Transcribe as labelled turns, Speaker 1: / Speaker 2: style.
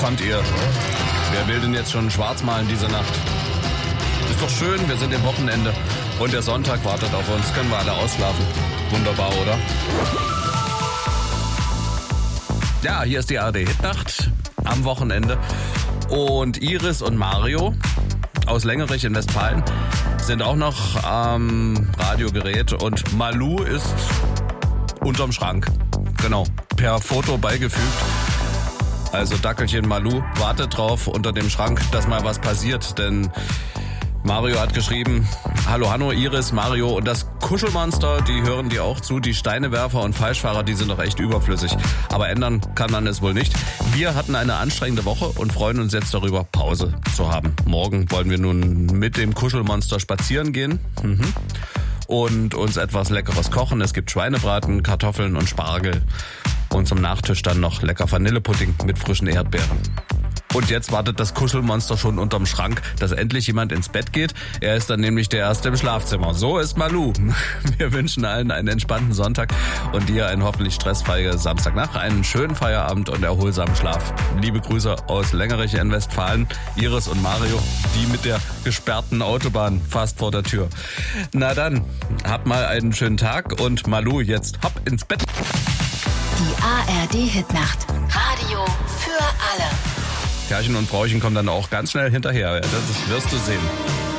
Speaker 1: kommt ihr. Wer will denn jetzt schon schwarz malen diese Nacht? Ist doch schön, wir sind im Wochenende. Und der Sonntag wartet auf uns. Können wir alle ausschlafen. Wunderbar, oder? Ja, hier ist die ARD-Hitnacht am Wochenende. Und Iris und Mario aus Längerich in Westfalen sind auch noch am Radiogerät. Und Malu ist unterm Schrank. Genau, per Foto beigefügt. Also Dackelchen Malu wartet drauf unter dem Schrank, dass mal was passiert. Denn Mario hat geschrieben, hallo Iris, Mario und das Kuschelmonster, die hören dir auch zu. Die Steinewerfer und Falschfahrer, die sind doch echt überflüssig. Aber ändern kann man es wohl nicht. Wir hatten eine anstrengende Woche und freuen uns jetzt darüber, Pause zu haben. Morgen wollen wir nun mit dem Kuschelmonster spazieren gehen. Und uns etwas Leckeres kochen. Es gibt Schweinebraten, Kartoffeln und Spargel. Und zum Nachtisch dann noch lecker Vanillepudding mit frischen Erdbeeren. Und jetzt wartet das Kuschelmonster schon unterm Schrank, dass endlich jemand ins Bett geht. Er ist dann nämlich der Erste im Schlafzimmer. So ist Malu. Wir wünschen allen einen entspannten Sonntag und dir einen hoffentlich stressfreien Samstagnacht, einen schönen Feierabend und erholsamen Schlaf. Liebe Grüße aus Längerich in Westfalen, Iris und Mario, die mit der gesperrten Autobahn fast vor der Tür. Na dann, habt mal einen schönen Tag und Malu, jetzt hopp ins Bett.
Speaker 2: Die ARD-Hitnacht. Radio für alle.
Speaker 1: Herrchen und Frauchen kommen dann auch ganz schnell hinterher. Das wirst du sehen.